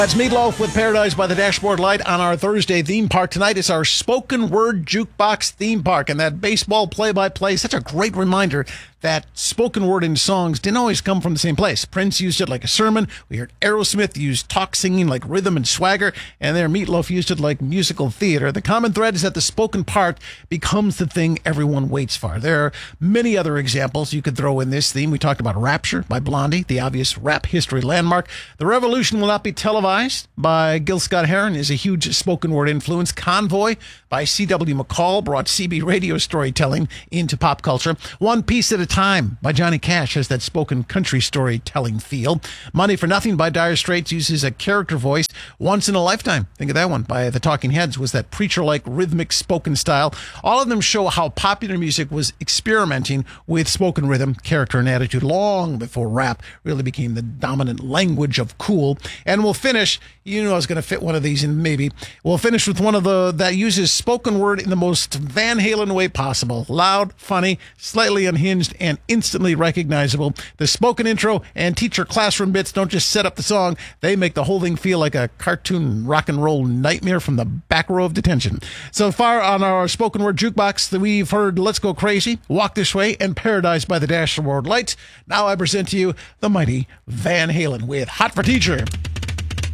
That's Meatloaf with Paradise by the Dashboard Light on our Thursday theme park. Tonight is our spoken word jukebox theme park, and that baseball play-by-play is such a great reminder that spoken word in songs didn't always come from the same place. Prince used it like a sermon. We heard Aerosmith use talk singing like rhythm and swagger, and there Meatloaf used it like musical theater. The common thread is that the spoken part becomes the thing everyone waits for. There are many other examples you could throw in this theme. We talked about Rapture by Blondie, the obvious rap history landmark. The Revolution Will Not Be Televised by Gil Scott-Heron is a huge spoken word influence. Convoy by C.W. McCall brought CB radio storytelling into pop culture. One Piece at a Time by Johnny Cash has that spoken country storytelling feel. Money for Nothing by Dire Straits uses a character voice. Once in a Lifetime, think of that one, by the Talking Heads, was that preacher-like rhythmic spoken style. All of them show how popular music was experimenting with spoken rhythm, character, and attitude long before rap really became the dominant language of cool. And we'll finish, you know I was going to fit one of these in maybe. We'll finish with one of the that uses spoken word in the most Van Halen way possible. Loud, funny, slightly unhinged, and instantly recognizable. The spoken intro and teacher classroom bits don't just set up the song, they make the whole thing feel like a cartoon rock and roll nightmare from the back row of detention. So far on our spoken word jukebox, we've heard Let's Go Crazy, Walk This Way, and Paradise by the Dashboard Light. Now I present to you the mighty Van Halen with Hot for Teacher.